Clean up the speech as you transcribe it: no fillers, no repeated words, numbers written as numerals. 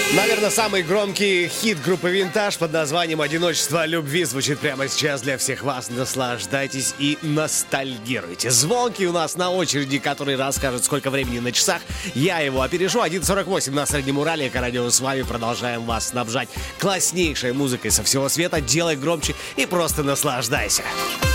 Наверное, самый громкий хит группы «Винтаж» под названием «Одиночество любви» звучит прямо сейчас для всех вас. Наслаждайтесь и ностальгируйте. Звонкий у нас на очереди, который расскажет, сколько времени на часах. Я его опережу. 1:48 на Среднем Урале. Эко-радио с вами. Продолжаем вас снабжать класснейшей музыкой со всего света. Делай громче и просто наслаждайся.